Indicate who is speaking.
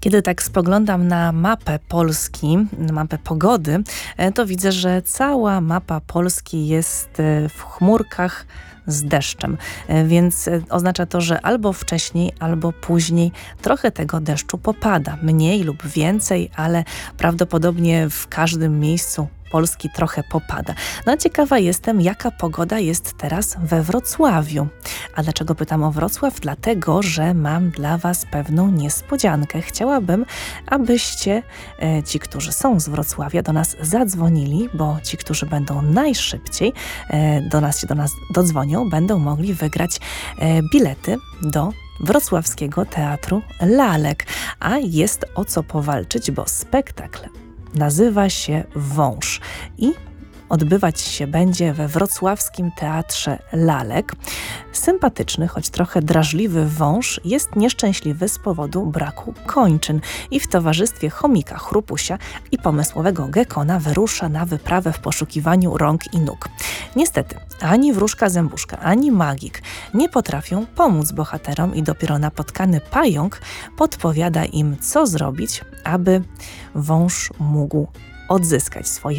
Speaker 1: Kiedy tak spoglądam na mapę Polski, na mapę pogody, to widzę, że cała mapa Polski jest w chmurkach z deszczem, więc oznacza to, że albo wcześniej, albo później trochę tego deszczu popada. Mniej lub więcej, ale prawdopodobnie w każdym miejscu Polski trochę popada. No a ciekawa jestem, jaka pogoda jest teraz we Wrocławiu. A dlaczego pytam o Wrocław? Dlatego, że mam dla Was pewną niespodziankę. Chciałabym, abyście, ci, którzy są z Wrocławia, do nas zadzwonili, bo ci, którzy będą najszybciej do nas dodzwonią, będą mogli wygrać bilety do Wrocławskiego Teatru Lalek. A jest o co powalczyć, bo spektakl nazywa się Wąż i odbywać się będzie we Wrocławskim Teatrze Lalek. Sympatyczny, choć trochę drażliwy wąż jest nieszczęśliwy z powodu braku kończyn i w towarzystwie chomika Chrupusia i pomysłowego gekona wyrusza na wyprawę w poszukiwaniu rąk i nóg. Niestety, ani wróżka zębuszka, ani magik nie potrafią pomóc bohaterom i dopiero napotkany pająk podpowiada im, co zrobić, aby wąż mógł odzyskać swoje